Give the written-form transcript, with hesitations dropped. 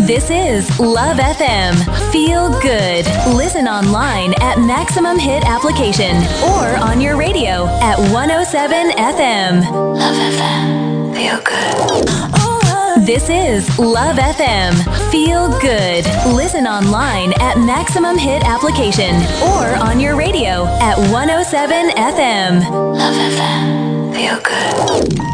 This is Love FM. Feel good. Listen online at Maximum Hit application or on your radio at 107 FM. Love FM. Feel good. This is Love FM. Feel good. Listen online at Maximum Hit application or on your radio at 107 FM. Love FM. Feel good.